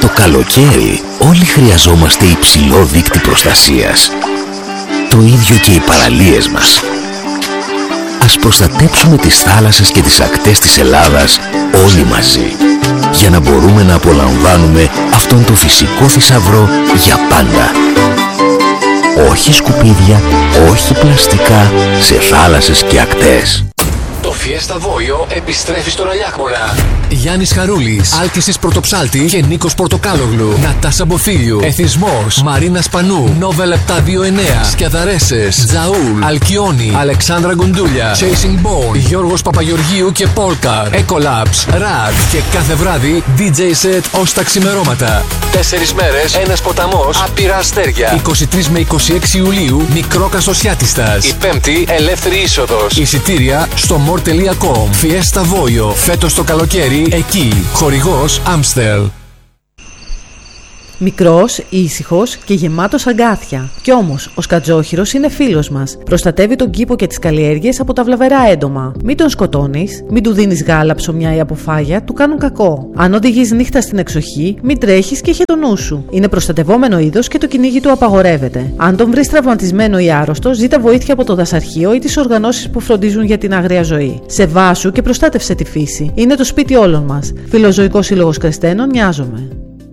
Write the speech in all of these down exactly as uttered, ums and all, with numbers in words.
Το καλοκαίρι όλοι χρειαζόμαστε υψηλό δείκτη προστασίας. Το ίδιο και οι παραλίες μας. Ας προστατέψουμε τις θάλασσες και τις ακτές της Ελλάδας όλοι μαζί, για να μπορούμε να απολαμβάνουμε αυτόν τον φυσικό θησαυρό για πάντα. Όχι σκουπίδια, όχι πλαστικά σε θάλασσες και ακτές. Το Fiesta Voio επιστρέφει στον Αλιάκμονα. Γιάννης Χαρούλης, Άλκησης Πρωτοψάλτη και Νίκος Πορτοκάλογλου. Νατάσα Μποφίλιου, Εθισμός, Μαρίνα Σπανού, Νόβελ επτακόσια είκοσι εννέα, Σκιαδαρέσες, Τζαούλ, Αλκιόνι, Αλεξάνδρα Γκουντούλια, Chasing Bone, Γιώργος Παπαγεωργίου και Πόλκαρ, Ecolabs, Ρακ και κάθε βράδυ ντι τζέι set ως τα ξημερώματα. Τέσσερις μέρες, ένας ποταμός, άπειρα αστέρια. είκοσι τρεις με είκοσι έξι Ιουλίου, Μικρό Καστοσιάτιστας. Η Πέμπτη, ελεύθερη είσοδος. Εισιτήρια στο more τελεία com. Fiesta Voio, φέτος το καλοκαίρι εκεί. Χορηγός Amstel. Μικρός, ήσυχος και γεμάτος αγκάθια. Κι όμως, ο σκατζόχυρος είναι φίλος μας. Προστατεύει τον κήπο και τις καλλιέργειες από τα βλαβερά έντομα. Μην τον σκοτώνεις, μην του δίνεις γάλα, ψωμιά ή αποφάγια, του κάνουν κακό. Αν οδηγείς νύχτα στην εξοχή, μην τρέχεις και είχε το νου σου. Είναι προστατευόμενο είδος και το κυνήγι του απαγορεύεται. Αν τον βρεις τραυματισμένο ή άρρωστο, ζήτα βοήθεια από το δασαρχείο ή τις οργανώσεις που φροντίζουν για την άγρια ζωή. Σεβάσου και προστάτευσε τη φύση. Είναι το σπίτι όλων μας. Φιλοζωικός Σύλλογος Κρεστένων, νοιάζομαι.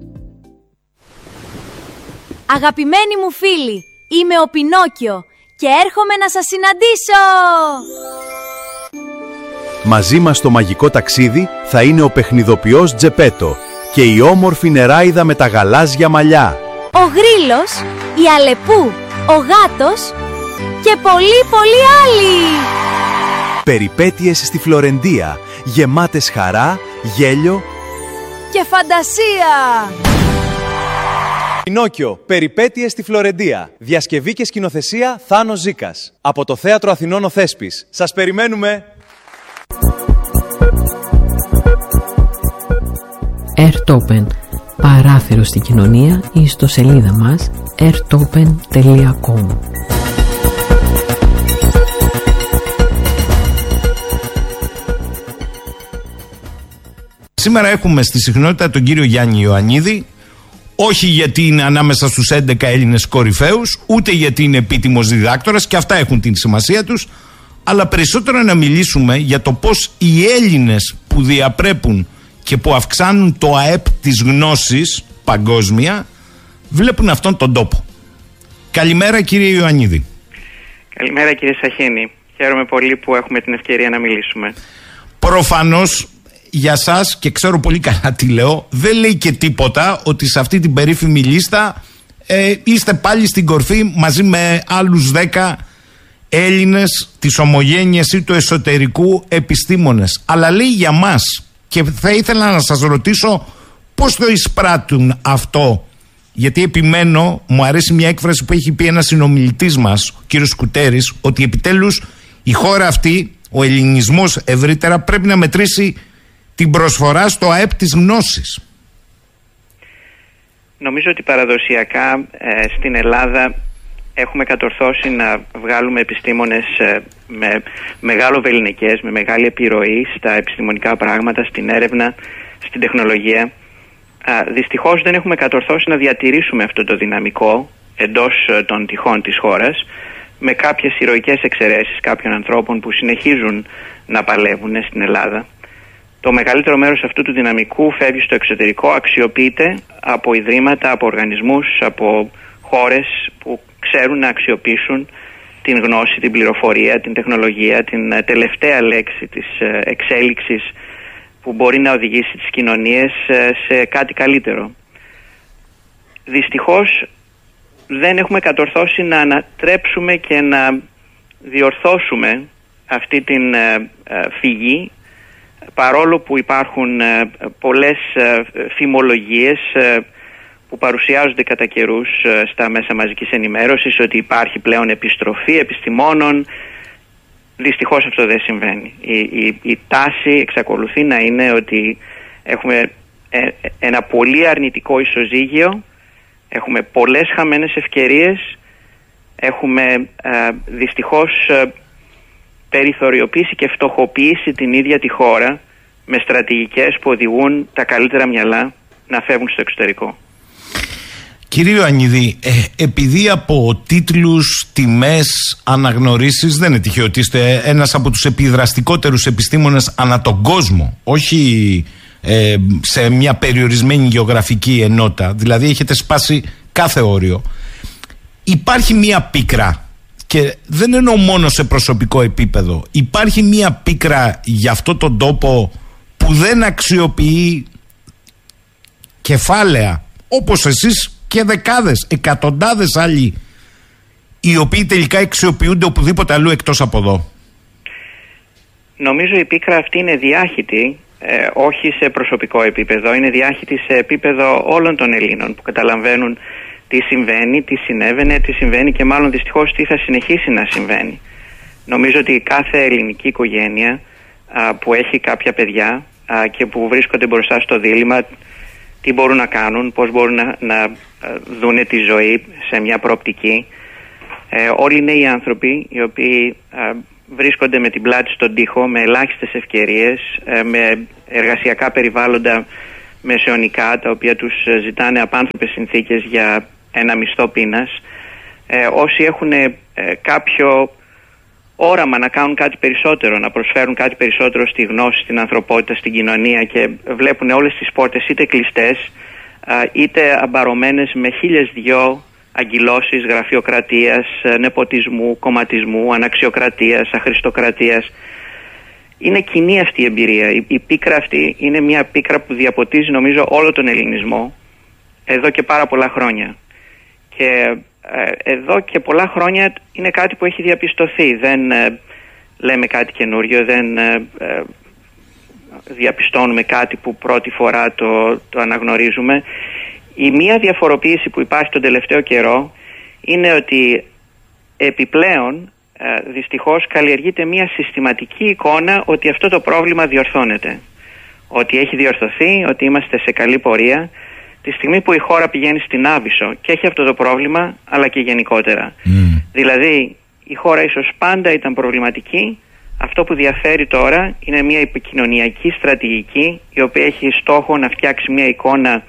Αγαπημένοι μου φίλοι, είμαι ο Πινόκιο και έρχομαι να σας συναντήσω! Μαζί μας στο μαγικό ταξίδι θα είναι ο παιχνιδοποιός Τζεπέτο και η όμορφη νεράιδα με τα γαλάζια μαλλιά. Ο Γρίλος, η Αλεπού, ο Γάτος και πολλοί πολλοί άλλοι! Περιπέτειες στη Φλωρεντία, γεμάτες χαρά, γέλιο και φαντασία! Πινόκιο, περιπέτειες στη Φλωρεντία. Διασκευή και σκηνοθεσία Θάνος Ζήκας. Από το Θέατρο Αθηνών ο Θέσπης. Σας περιμένουμε! Airtopen. Παράθυρο στην κοινωνία ή στο σελίδα μας airtopen τελεία com. Σήμερα έχουμε στη συχνότητα τον κύριο Γιάννη Ιωαννίδη. Όχι γιατί είναι ανάμεσα στους έντεκα Έλληνες κορυφαίους, ούτε γιατί είναι επίτιμος διδάκτορας, και αυτά έχουν την σημασία τους, αλλά περισσότερο να μιλήσουμε για το πώς οι Έλληνες που διαπρέπουν και που αυξάνουν το ΑΕΠ της γνώσης παγκόσμια βλέπουν αυτόν τον τόπο. Καλημέρα κύριε Ιωαννίδη. Καλημέρα κύριε Σαχίνη. Χαίρομαι πολύ που έχουμε την ευκαιρία να μιλήσουμε. Προφανώς για σας, και ξέρω πολύ καλά τι λέω, δεν λέει και τίποτα ότι σε αυτή την περίφημη λίστα ε, είστε πάλι στην κορφή μαζί με άλλους δέκα Έλληνες της ομογένειας ή του εσωτερικού επιστήμονες. Αλλά λέει για μας, και θα ήθελα να σας ρωτήσω πώς το εισπράττουν αυτό, γιατί επιμένω, μου αρέσει μια έκφραση που έχει πει ένας συνομιλητής μας, ο κύριος Κουτέρης, ότι επιτέλους η χώρα αυτή, ο ελληνισμός ευρύτερα, πρέπει να μετρήσει την προσφορά στο ΑΕΠ της γνώσης. Νομίζω ότι παραδοσιακά ε, στην Ελλάδα έχουμε κατορθώσει να βγάλουμε επιστήμονες ε, με μεγάλο βεληνικές, με μεγάλη επιρροή στα επιστημονικά πράγματα, στην έρευνα, στην τεχνολογία. Ε, δυστυχώς δεν έχουμε κατορθώσει να διατηρήσουμε αυτό το δυναμικό εντός ε, των τυχών της χώρας, με κάποιες ηρωικές εξαιρέσεις κάποιων ανθρώπων που συνεχίζουν να παλεύουν στην Ελλάδα. Το μεγαλύτερο μέρος αυτού του δυναμικού φεύγει στο εξωτερικό, αξιοποιείται από ιδρύματα, από οργανισμούς, από χώρες που ξέρουν να αξιοποιήσουν την γνώση, την πληροφορία, την τεχνολογία, την τελευταία λέξη της εξέλιξης που μπορεί να οδηγήσει τις κοινωνίες σε κάτι καλύτερο. Δυστυχώς δεν έχουμε κατορθώσει να ανατρέψουμε και να διορθώσουμε αυτή την φυγή, παρόλο που υπάρχουν ε, πολλές ε, φημολογίες ε, που παρουσιάζονται κατά καιρούς ε, στα μέσα μαζικής ενημέρωσης ότι υπάρχει πλέον επιστροφή επιστημόνων. Δυστυχώς αυτό δεν συμβαίνει. Η, η, η τάση εξακολουθεί να είναι ότι έχουμε ε, ένα πολύ αρνητικό ισοζύγιο, έχουμε πολλές χαμένες ευκαιρίες, έχουμε ε, δυστυχώς ε, περιθωριοποιήσει και φτωχοποιήσει την ίδια τη χώρα με στρατηγικές που οδηγούν τα καλύτερα μυαλά να φεύγουν στο εξωτερικό. Κύριε Ιωαννίδη, ε, επειδή από τίτλους, τιμές, αναγνωρίσεις δεν είναι τυχαίο ότι είστε ένας από τους επιδραστικότερους επιστήμονες ανά τον κόσμο, όχι ε, σε μια περιορισμένη γεωγραφική ενότητα, δηλαδή έχετε σπάσει κάθε όριο. Υπάρχει μια πίκρα, και δεν εννοώ μόνο σε προσωπικό επίπεδο, υπάρχει μια πίκρα για αυτό τον τόπο που δεν αξιοποιεί κεφάλαια όπως εσείς και δεκάδες, εκατοντάδες άλλοι, οι οποίοι τελικά αξιοποιούνται οπουδήποτε αλλού εκτός από εδώ. Νομίζω η πίκρα αυτή είναι διάχυτη, ε, όχι σε προσωπικό επίπεδο, είναι διάχυτη σε επίπεδο όλων των Ελλήνων που καταλαβαίνουν τι συμβαίνει, τι συνέβαινε, τι συμβαίνει και μάλλον δυστυχώς τι θα συνεχίσει να συμβαίνει. Νομίζω ότι κάθε ελληνική οικογένεια α, που έχει κάποια παιδιά α, και που βρίσκονται μπροστά στο δίλημμα τι μπορούν να κάνουν, πώς μπορούν να, να δούνε τη ζωή σε μια προοπτική. Ε, όλοι είναι οι άνθρωποι οι οποίοι α, βρίσκονται με την πλάτη στον τοίχο, με ελάχιστες ευκαιρίες, ε, με εργασιακά περιβάλλοντα μεσαιωνικά, τα οποία τους ζητάνε απάνθρωπες συνθήκες για ένα μισθό πείνας. Ε, όσοι έχουν ε, κάποιο όραμα να κάνουν κάτι περισσότερο, να προσφέρουν κάτι περισσότερο στη γνώση, στην ανθρωπότητα, στην κοινωνία και βλέπουν όλες τις πόρτες είτε κλειστές είτε αμπαρωμένες με χίλιες δυο αγκυλώσεις γραφειοκρατίας, νεποτισμού, κομματισμού, αναξιοκρατίας, αχρηστοκρατίας. Είναι κοινή αυτή η εμπειρία. Η, η πίκρα αυτή είναι μια πίκρα που διαποτίζει νομίζω όλο τον ελληνισμό εδώ και πάρα πολλά χρόνια. Και ε, εδώ και πολλά χρόνια είναι κάτι που έχει διαπιστωθεί. Δεν ε, λέμε κάτι καινούριο, δεν ε, ε, διαπιστώνουμε κάτι που πρώτη φορά το, το αναγνωρίζουμε. Η μία διαφοροποίηση που υπάρχει τον τελευταίο καιρό είναι ότι επιπλέον ε, δυστυχώς καλλιεργείται μια συστηματική εικόνα ότι αυτό το πρόβλημα διορθώνεται. Ότι έχει διορθωθεί, ότι είμαστε σε καλή πορεία. Τη στιγμή που η χώρα πηγαίνει στην άβυσσο και έχει αυτό το πρόβλημα, αλλά και γενικότερα. Mm. Δηλαδή, η χώρα ίσως πάντα ήταν προβληματική. Αυτό που διαφέρει τώρα είναι μια επικοινωνιακή στρατηγική, η οποία έχει στόχο να φτιάξει μια εικόνα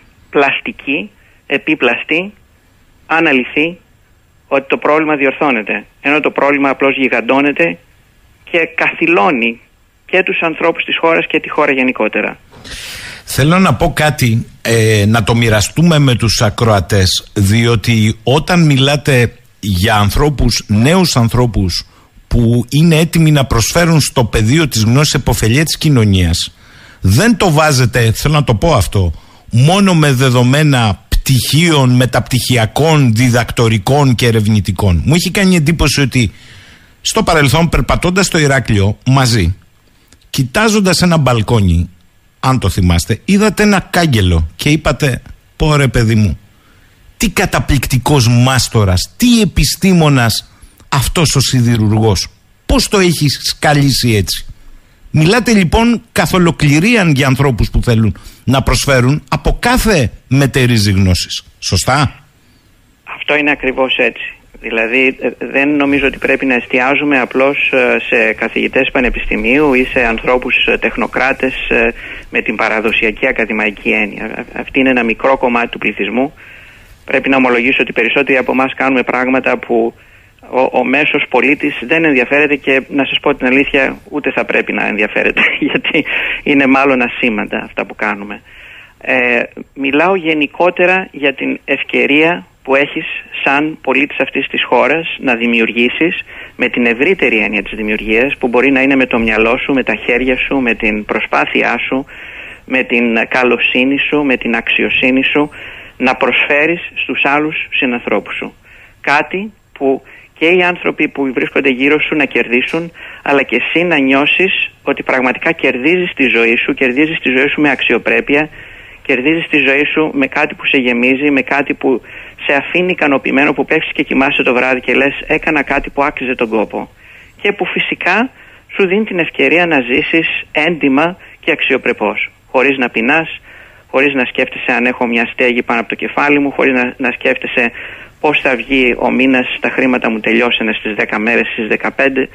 πλαστική, επίπλαστη, αν αληθεί, ότι το πρόβλημα διορθώνεται. Ενώ το πρόβλημα απλώς γιγαντώνεται και καθυλώνει και τους ανθρώπους της χώρας και τη χώρα γενικότερα. Θέλω να πω κάτι, ε, να το μοιραστούμε με τους ακροατές, διότι όταν μιλάτε για ανθρώπους, νέους ανθρώπους που είναι έτοιμοι να προσφέρουν στο πεδίο της γνώσης επωφελία της κοινωνίας, δεν το βάζετε, θέλω να το πω αυτό, μόνο με δεδομένα πτυχίων, μεταπτυχιακών, διδακτορικών και ερευνητικών. Μου έχει κάνει εντύπωση ότι στο παρελθόν, περπατώντας στο Ηράκλειο μαζί, κοιτάζοντας ένα μπαλκόνι, αν το θυμάστε, είδατε ένα κάγκελο και είπατε, πω ρε παιδί μου, τι καταπληκτικός μάστορας, τι επιστήμονας αυτός ο σιδηρουργός, πώς το έχει σκαλίσει έτσι. Μιλάτε λοιπόν καθ' ολοκληρία για ανθρώπους που θέλουν να προσφέρουν από κάθε μετερίζει γνώσης. Σωστά? Αυτό είναι ακριβώς έτσι. Δηλαδή δεν νομίζω ότι πρέπει να εστιάζουμε απλώς σε καθηγητές πανεπιστημίου ή σε ανθρώπους τεχνοκράτες με την παραδοσιακή ακαδημαϊκή έννοια. Αυτή είναι ένα μικρό κομμάτι του πληθυσμού. Πρέπει να ομολογήσω ότι περισσότεροι από εμάς κάνουμε πράγματα που ο, ο μέσος πολίτης δεν ενδιαφέρεται και να σας πω την αλήθεια ούτε θα πρέπει να ενδιαφέρεται γιατί είναι μάλλον ασήμαντα αυτά που κάνουμε. Ε, μιλάω γενικότερα για την ευκαιρία που έχεις σαν πολίτης αυτής της χώρας να δημιουργήσεις με την ευρύτερη έννοια της δημιουργίας, που μπορεί να είναι με το μυαλό σου, με τα χέρια σου, με την προσπάθειά σου, με την καλοσύνη σου, με την αξιοσύνη σου, να προσφέρεις στους άλλους συνανθρώπους σου. Κάτι που και οι άνθρωποι που βρίσκονται γύρω σου να κερδίσουν, αλλά και εσύ να νιώσεις ότι πραγματικά κερδίζεις τη ζωή σου, κερδίζεις τη ζωή σου με αξιοπρέπεια, κερδίζεις τη ζωή σου με κάτι που σε γεμίζει, με κάτι που σε αφήνει ικανοποιημένο, που πέφτεις και κοιμάσαι το βράδυ και λες έκανα κάτι που άξιζε τον κόπο. Και που φυσικά σου δίνει την ευκαιρία να ζήσεις έντιμα και αξιοπρεπώς. Χωρίς να πεινάς, χωρίς να σκέφτεσαι αν έχω μια στέγη πάνω από το κεφάλι μου, χωρίς να, να σκέφτεσαι πώς θα βγει ο μήνας, τα χρήματα μου τελειώσανε στις δέκα μέρες, στις δεκαπέντε,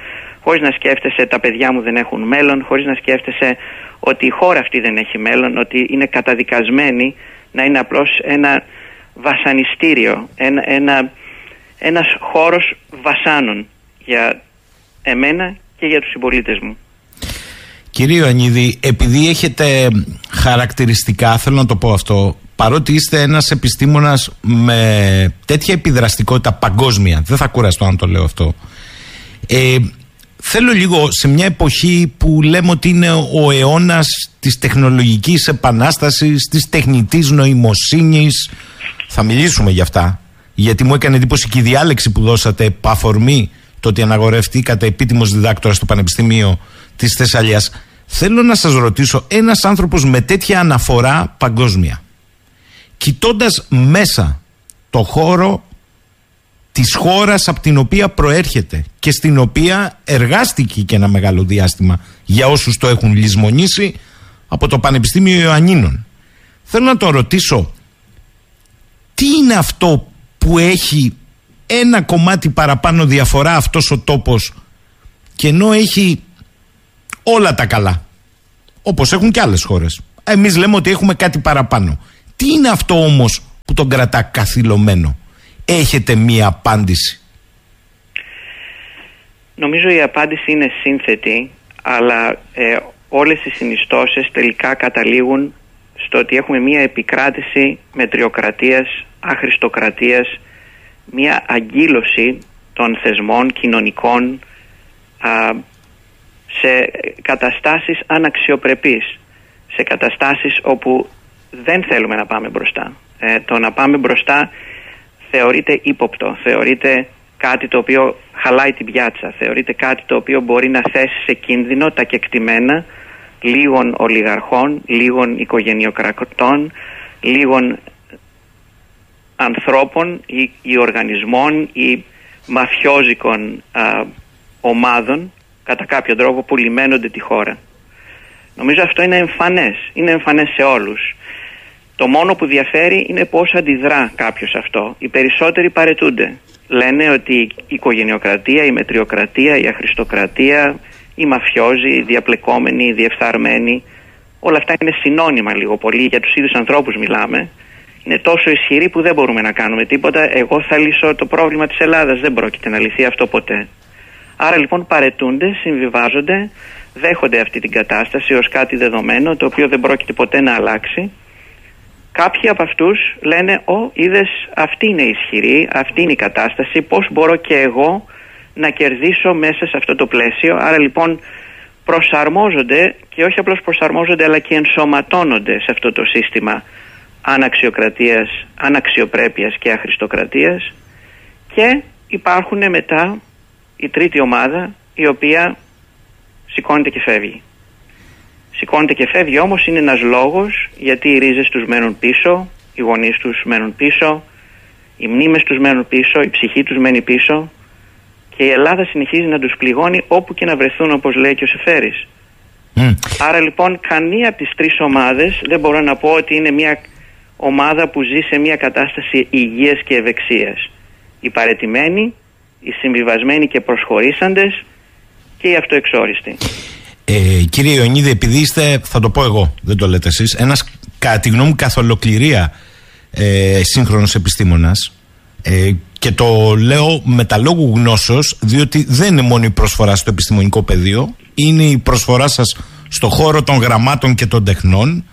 χωρίς να σκέφτεσαι τα παιδιά μου δεν έχουν μέλλον, χωρίς να σκέφτεσαι ότι η χώρα αυτή δεν έχει μέλλον, ότι είναι καταδικασμένη να είναι απλώς ένα βασανιστήριο, ένα, ένα, ένας χώρος βασάνων για εμένα και για τους συμπολίτες μου. Κύριε Ιωαννίδη, επειδή έχετε χαρακτηριστικά, θέλω να το πω αυτό, παρότι είστε ένας επιστήμονας με τέτοια επιδραστικότητα παγκόσμια, δεν θα κουραστώ να το λέω αυτό, ε, θέλω λίγο σε μια εποχή που λέμε ότι είναι ο αιώνας της τεχνολογικής επανάστασης, της τεχνητής νοημοσύνης, θα μιλήσουμε γι' αυτά, γιατί μου έκανε εντύπωση και η διάλεξη που δώσατε παφορμή το ότι αναγορευτήκατε επίτιμος διδάκτορας στο Πανεπιστήμιο της Θεσσαλίας. Θέλω να σας ρωτήσω, ένας άνθρωπος με τέτοια αναφορά παγκόσμια, κοιτώντας μέσα το χώρο της χώρας από την οποία προέρχεται και στην οποία εργάστηκε και ένα μεγάλο διάστημα, για όσους το έχουν λησμονήσει, από το Πανεπιστήμιο Ιωαννίνων, θέλω να τον ρωτήσω, τι είναι αυτό που έχει ένα κομμάτι παραπάνω διαφορά αυτός ο τόπος, και ενώ έχει όλα τα καλά, όπως έχουν και άλλες χώρες, εμείς λέμε ότι έχουμε κάτι παραπάνω. Τι είναι αυτό όμως που τον κρατά καθυλωμένο? Έχετε μία απάντηση? Νομίζω η απάντηση είναι σύνθετη, αλλά ε, όλες οι συνιστώσεις τελικά καταλήγουν στο ότι έχουμε μία επικράτηση μετριοκρατίας, αχρηστοκρατίας, μία αγκύλωση των θεσμών κοινωνικών α, σε καταστάσεις αναξιοπρεπείς, σε καταστάσεις όπου δεν θέλουμε να πάμε μπροστά. Ε, το να πάμε μπροστά θεωρείται ύποπτο, θεωρείται κάτι το οποίο χαλάει την πιάτσα, θεωρείται κάτι το οποίο μπορεί να θέσει σε κίνδυνο τα κεκτημένα λίγων ολιγαρχών, λίγων οικογενειοκρατών, λίγων ανθρώπων ή, ή οργανισμών ή μαφιόζικων α, ομάδων, κατά κάποιο τρόπο, που λιμένονται τη χώρα. Νομίζω αυτό είναι εμφανές, είναι εμφανές σε όλους. Το μόνο που διαφέρει είναι πώς αντιδρά κάποιος αυτό. Οι περισσότεροι παραιτούνται. Λένε ότι η οικογενειοκρατία, η μετριοκρατία, η αχρηστοκρατία, οι μαφιόζοι, οι διαπλεκόμενοι, οι διεφθαρμένοι, όλα αυτά είναι συνώνυμα λίγο πολύ, για τους ίδιους ανθρώπους μιλάμε. Είναι τόσο ισχυροί που δεν μπορούμε να κάνουμε τίποτα. Εγώ θα λύσω το πρόβλημα της Ελλάδας. Δεν πρόκειται να λυθεί αυτό ποτέ. Άρα λοιπόν παραιτούνται, συμβιβάζονται, δέχονται αυτή την κατάσταση ως κάτι δεδομένο, το οποίο δεν πρόκειται ποτέ να αλλάξει. Κάποιοι από αυτούς λένε, «Ω, είδες, αυτή είναι ισχυρή, αυτή είναι η κατάσταση, πώς μπορώ και εγώ να κερδίσω μέσα σε αυτό το πλαίσιο?» Άρα λοιπόν προσαρμόζονται, και όχι απλώς προσαρμόζονται, αλλά και ενσωματώνονται σε αυτό το σύστημα αναξιοκρατίας, αναξιοπρέπειας και αχρηστοκρατίας, και υπάρχουν μετά η τρίτη ομάδα, η οποία σηκώνεται και φεύγει. Σηκώνεται και φεύγει όμως είναι ένας λόγος, γιατί οι ρίζες τους μένουν πίσω, οι γονείς τους μένουν πίσω, οι μνήμες τους μένουν πίσω, η ψυχή τους μένει πίσω, και η Ελλάδα συνεχίζει να τους πληγώνει όπου και να βρεθούν, όπως λέει και ο Σεφέρης. Mm. Άρα λοιπόν καμία από τις τρεις ομάδες δεν μπορώ να πω ότι είναι μια ομάδα που ζει σε μια κατάσταση υγείας και ευεξίας. Οι παραιτημένοι, οι συμβιβασμένοι και προσχωρήσαντες, και οι αυτοεξόριστοι. Ε, κύριε Ιωαννίδη, επειδή είστε, θα το πω εγώ, δεν το λέτε εσείς, ένας κατά τη γνώμη μου καθ' ολοκληρία ε, σύγχρονος επιστήμονας, ε, και το λέω με τα λόγου γνώσεως, διότι δεν είναι μόνο η προσφορά στο επιστημονικό πεδίο, είναι η προσφορά σας στο χώρο των γραμμάτων και των τεχνών,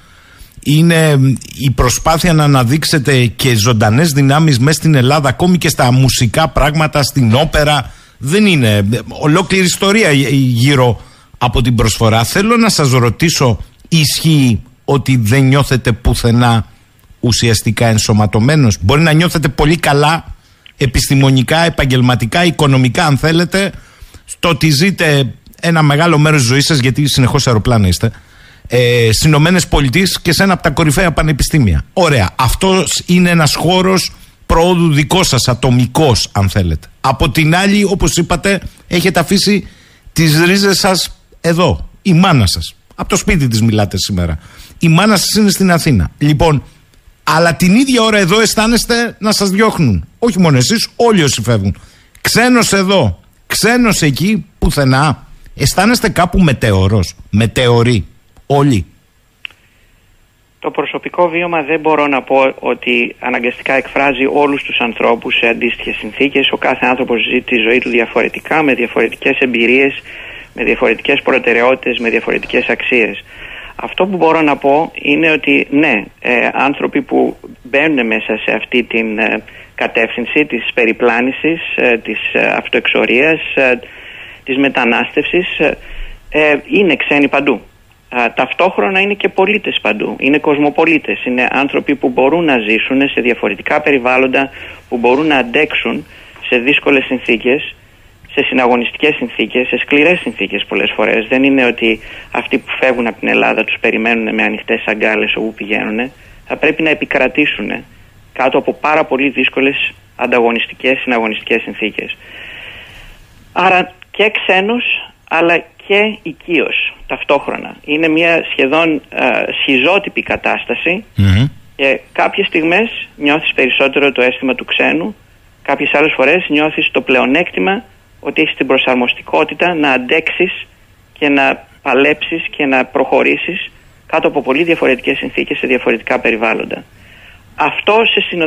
είναι η προσπάθεια να αναδείξετε και ζωντανές δυνάμεις μέσα στην Ελλάδα, ακόμη και στα μουσικά πράγματα, στην όπερα. Δεν είναι ολόκληρη ιστορία γύρω από την προσφορά. Θέλω να σας ρωτήσω, ισχύει ότι δεν νιώθετε πουθενά ουσιαστικά ενσωματωμένος? Μπορεί να νιώθετε πολύ καλά επιστημονικά, επαγγελματικά, οικονομικά, αν θέλετε, στο ότι ζείτε ένα μεγάλο μέρος της ζωής σας, γιατί συνεχώς αεροπλάνα είστε, ε, στις Ηνωμένες Πολιτείες και σε ένα από τα κορυφαία πανεπιστήμια. Ωραία. Αυτός είναι ένας χώρος προόδου δικό σας, ατομικός, αν θέλετε. Από την άλλη, όπως είπατε, έχετε αφήσει τις ρίζες σας εδώ. Η μάνα σας. Από το σπίτι της μιλάτε σήμερα. Η μάνα σας είναι στην Αθήνα. Λοιπόν, αλλά την ίδια ώρα εδώ αισθάνεστε να σας διώχνουν. Όχι μόνο εσείς, όλοι όσοι φεύγουν. Ξένος εδώ, ξένος εκεί, πουθενά? Αισθάνεστε κάπου μετεωρός, μετεωροί όλοι? Το προσωπικό βίωμα δεν μπορώ να πω ότι αναγκαστικά εκφράζει όλους τους ανθρώπους σε αντίστοιχες συνθήκες. Ο κάθε άνθρωπος ζει τη ζωή του διαφορετικά, με διαφορετικές εμπειρίες, με διαφορετικές προτεραιότητες, με διαφορετικές αξίες. Αυτό που μπορώ να πω είναι ότι ναι, ε, άνθρωποι που μπαίνουν μέσα σε αυτή την ε, κατεύθυνση της περιπλάνησης, ε, της ε, αυτοεξορίας, ε, της μετανάστευσης, ε, ε, είναι ξένοι παντού. Ταυτόχρονα είναι και πολίτες παντού, είναι κοσμοπολίτες, είναι άνθρωποι που μπορούν να ζήσουν σε διαφορετικά περιβάλλοντα, που μπορούν να αντέξουν σε δύσκολες συνθήκες, σε συναγωνιστικές συνθήκες, σε σκληρές συνθήκες πολλές φορές. Δεν είναι ότι αυτοί που φεύγουν από την Ελλάδα τους περιμένουν με ανοιχτές αγκάλες όπου πηγαίνουν. Θα πρέπει να επικρατήσουν κάτω από πάρα πολύ δύσκολες ανταγωνιστικές, συναγωνιστικές συνθήκες. Άρα και ξένος, αλλά και οικείος ταυτόχρονα. Είναι μια σχεδόν α, σχιζότυπη κατάσταση mm-hmm. και κάποιες στιγμές νιώθεις περισσότερο το αίσθημα του ξένου, κάποιες άλλες φορές νιώθεις το πλεονέκτημα ότι έχεις την προσαρμοστικότητα να αντέξεις και να παλέψεις και να προχωρήσεις κάτω από πολύ διαφορετικές συνθήκες σε διαφορετικά περιβάλλοντα. Αυτό σε συνοδεύει